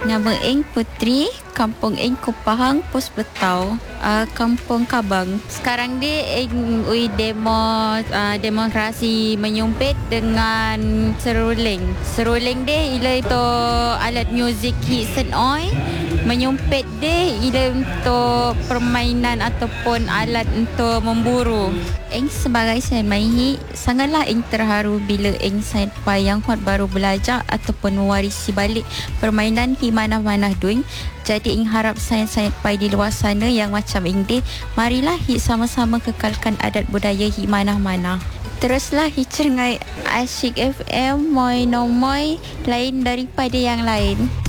Nama ing Putri, kampung ing Kupahang, Pos Betau, kampung Kabang. Sekarang dia ing ui demonstrasi menyumpit dengan seruling. Seruling dia ialah itu alat muzik hit oi. Menyumpit dia ialah untuk permainan ataupun alat untuk memburu. Ing sebagai semai sangatlah ing terharu bila ing sampai yang hot baru belajar ataupun mewarisi balik permainan himanah-manah duing. Jadi ing harap saya pai di luar sana yang macam ing dia, marilah sama-sama kekalkan adat budaya himanah-manah. Teruslah hicengai Asyik FM moi no moi lain daripada yang lain.